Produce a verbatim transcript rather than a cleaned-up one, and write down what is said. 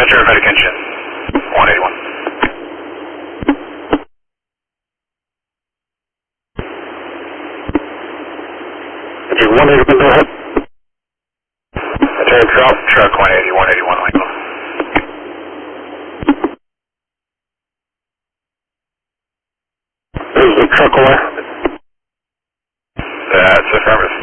Roger, medic engine, one eighty-one. Engine one eighty-one, go ahead. Roger, drop truck one eighty, one eighty-one, Michael. Is the truck away? That's affirmative.